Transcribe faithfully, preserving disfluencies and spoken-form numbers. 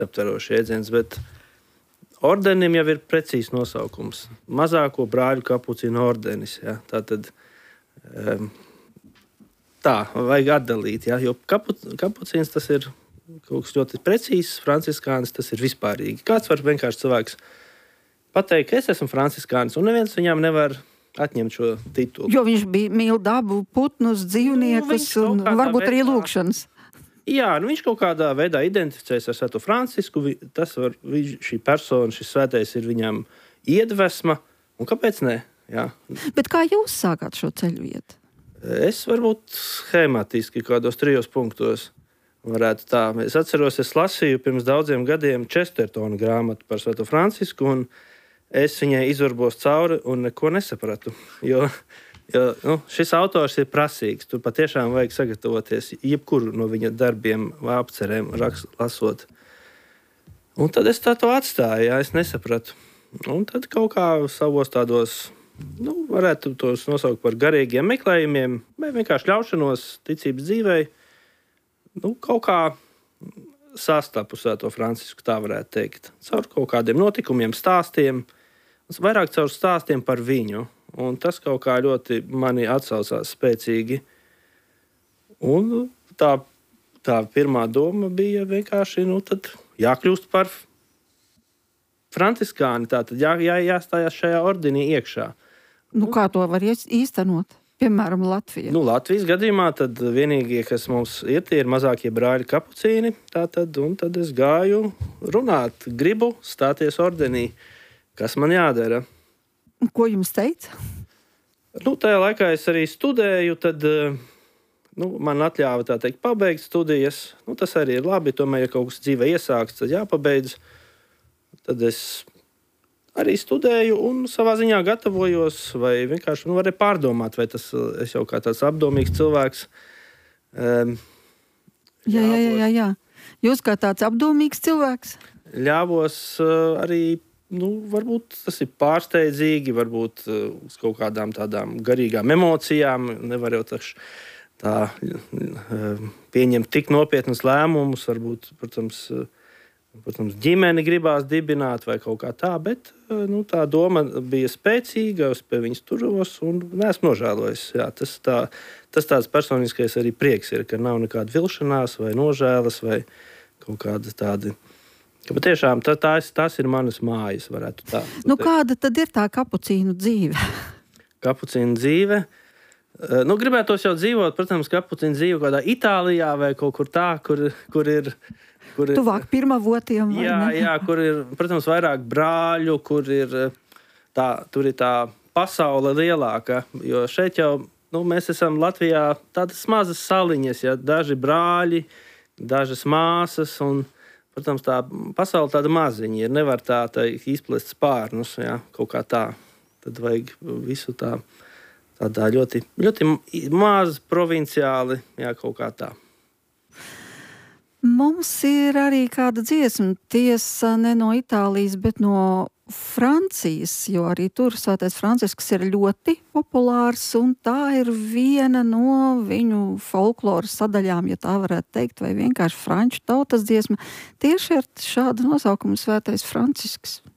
aptverošs jēdziens, bet ordenim jau ir precīzs nosaukums. Mazāko brāļu kapucīnu ordenis. Ja? Tātad um, tā, vajag atdalīt. Ja? Jo kapu, kapucīns tas ir kaut kas ļoti precīzs, franciskānis tas ir vispārīgi. Kāds var vienkārši cilvēks pateikt, ka es esmu franciskānis, un neviens viņam nevar atņemt šo titulu. Jo viņš bija mīl dabu, putnus, dzīvniekus nu, un varbūt arī lūkšanas. Jā, nu viņš kaut kādā veidā identificējas ar Svēto Francisku. Tas var, šī persona, šis svētais ir viņam iedvesma. Un kāpēc ne? Jā. Bet kā jūs sākāt šo ceļu iet? Es varbūt schematiski kādos trijos punktos varētu tā. Es atceros, es lasīju pirms daudziem gadiem Chestertona grāmatu par Svēto Francisku, un es viņai izvarbos cauri un neko nesapratu. Jo Jo, nu, šis autors ir prasīgs. Tur patiešām vajag sagatavoties jebkuru no viņa darbiem vai apcerēm rakst, lasot. Un tad es tā to atstāju, jā, es nesapratu. Un tad kaut kā savos tādos, nu, varētu tos nosaukt par garīgiem meklējumiem, vai vienkārši ļaušanos ticības dzīvei, nu, kaut kā sastapu Svēto Francisku, tā varētu teikt. Caur kaut kādiem notikumiem, stāstiem, vairāk caur stāstiem par viņu. Un tas kaut kā ļoti mani atsaucās spēcīgi. Un tā, tā pirmā doma bija vienkārši, nu, tad jākļūst par franciskāni. Tātad jā, jā, jāstājās šajā ordenī iekšā. Nu, kā to var īstenot? Piemēram, Latvijā. Nu, Latvijas gadījumā tad vienīgie, kas mums ir, tie ir mazākie brāļi kapucīni. Tātad, un tad es gāju runāt, gribu stāties ordenī. Kas man jādara? Ko jums teica? Nu, tajā laikā es arī studēju, tad nu, man atļāva tā teikt pabeigt studijas. Nu, tas arī ir labi, tomēr, ja kaut kas dzīvē iesāks, tad jāpabeidz. Tad es arī studēju un savā ziņā gatavojos, vai vienkārši nu, varēju pārdomāt, vai tas es jau kā tāds apdomīgs cilvēks. Um, jā, jā, jā, jā, jā. Jūs kā tāds apdomīgs cilvēks? Ļāvos uh, arī Nu, varbūt tas ir pārsteidzīgi, varbūt uh, uz kaut kādām tādām garīgām emocijām. Nevar jau taču tā uh, pieņemt tik nopietnus lēmumus. Varbūt, protams, uh, protams, ģimeni gribās dibināt vai kaut kā tā, bet uh, nu, tā doma bija spēcīga, es pie viņas turos un neesmu nožēlojis. Jā, tas, tā, tas tāds personiskais arī prieks ir, ka nav nekāda vilšanās vai nožēlas vai kaut kāda tāda. Ka patiešām tā, tās, tās ir manas mājas, varētu tā. Nu, kāda tad ir tā kapucīnu dzīve? Kapucīnu dzīve? Nu, gribētos jau dzīvot, protams, kapucīnu dzīve kādā Itālijā vai kaut kur tā, kur, kur ir... Kur ir Tuvāk pirmavotiem, vai jā, ne? Jā, kur ir, protams, vairāk brāļu, kur ir tā, tur ir tā pasaule lielāka, jo šeit jau, nu, mēs esam Latvijā tādas mazas saliņas, ja, daži brāļi, dažas māsas un... Protams, tā pasaule tāda maziņa ir. Nevar tā, tā izplest spārnus, jā, kaut kā tā. Tad vajag visu tā, tādā ļoti, ļoti maz provinciāli, jā, kaut kā tā. Mums ir arī kāda dziesma, tiesa ne no Itālijas, bet no Francijas, jo arī tur Svētais Francisks ir ļoti populārs, un tā ir viena no viņu folkloras sadaļām, ja tā varētu teikt, vai vienkārši franču tautas dziesma. Tieši ar šādu nosaukumu Svētais Francisks.